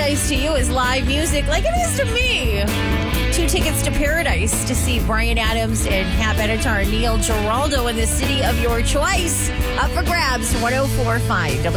Paradise to you is live music like it is to me. 2 tickets to Paradise to see Bryan Adams and Pat Benatar and Neil Giraldo in the city of your choice. Up for grabs, 104.5